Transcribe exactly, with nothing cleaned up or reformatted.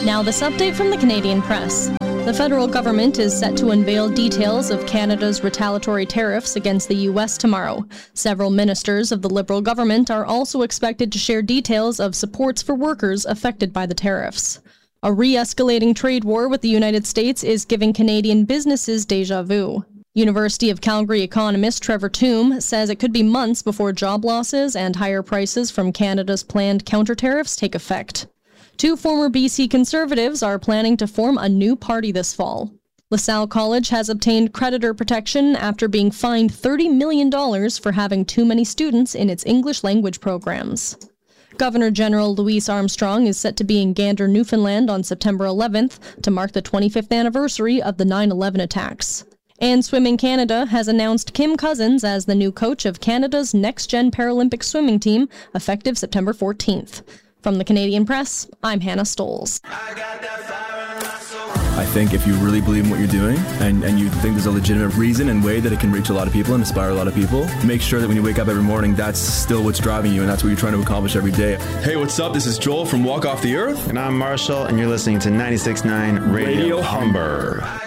Now this update from the Canadian Press. The federal government is set to unveil details of Canada's retaliatory tariffs against the U S tomorrow. Several ministers of the Liberal government are also expected to share details of supports for workers affected by the tariffs. A re-escalating trade war with the United States is giving Canadian businesses déjà vu. University of Calgary economist Trevor Tombe says it could be months before job losses and higher prices from Canada's planned counter-tariffs take effect. Two former B C Conservatives are planning to form a new party this fall. LaSalle College has obtained creditor protection after being fined thirty million dollars for having too many students in its English language programs. Governor General Louise Armstrong is set to be in Gander, Newfoundland on September eleventh to mark the twenty-fifth anniversary of the nine eleven attacks. And Swimming Canada has announced Kim Cousins as the new coach of Canada's next-gen Paralympic swimming team, effective September fourteenth. From the Canadian Press, I'm Hannah Stoles. I think if you really believe in what you're doing and, and you think there's a legitimate reason and way that it can reach a lot of people and inspire a lot of people, make sure that when you wake up every morning, that's still what's driving you and that's what you're trying to accomplish every day. Hey, what's up? This is Joel from Walk Off the Earth. And I'm Marshall, and you're listening to ninety-six point nine Radio, Radio Humber.